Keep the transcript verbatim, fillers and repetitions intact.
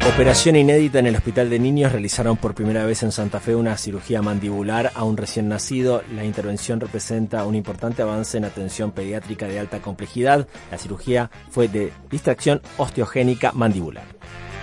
Operación inédita en el Hospital de Niños. Realizaron por primera vez en Santa Fe una cirugía mandibular a un recién nacido. La intervención representa un importante avance en atención pediátrica de alta complejidad. La cirugía fue de distracción osteogénica mandibular.